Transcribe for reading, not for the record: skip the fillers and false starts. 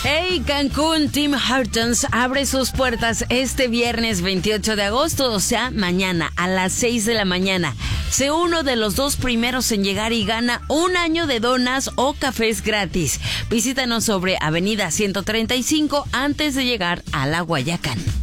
Hey Cancún, Tim Hortons abre sus puertas este viernes 28 de agosto, o sea, mañana a las 6 de la mañana. Sé uno de los 2 primeros en llegar y gana un año de donas o cafés gratis. Visítanos sobre Avenida 135 antes de llegar a la Guayacán.